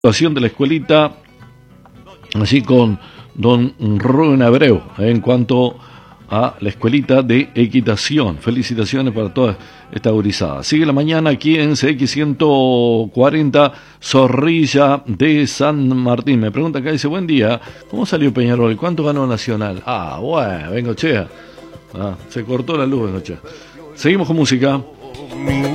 Situación de la escuelita, así con don Rubén Abreu, en cuanto a la escuelita de equitación. Felicitaciones para toda esta gurizada. Sigue la mañana aquí en CX 140, Zorrilla de San Martín. Me pregunta acá, dice, buen día, ¿cómo salió Peñarol? ¿Cuánto ganó Nacional? Ah, bueno, Bengochea. Se cortó la luz, Bengochea. Seguimos con música.